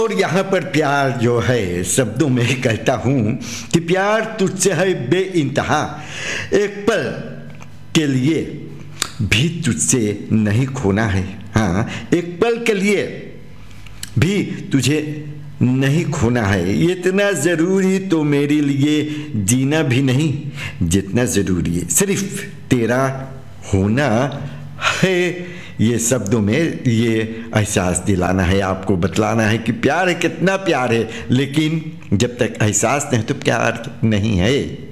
और यहाँ पर प्यार जो है, शब्दों में कहता हूँ कि प्यार तुझसे है बेइंतहा, एक पल के लिए भी तुझसे नहीं खोना है। हाँ, एक पल के लिए भी तुझे नहीं खोना है। इतना ज़रूरी तो मेरे लिए जीना भी नहीं जितना ज़रूरी है सिर्फ तेरा होना है। ये शब्दों में ये एहसास दिलाना है, आपको बतलाना है कि प्यार है, कितना प्यार है, लेकिन जब तक एहसास नहीं तो प्यार नहीं है।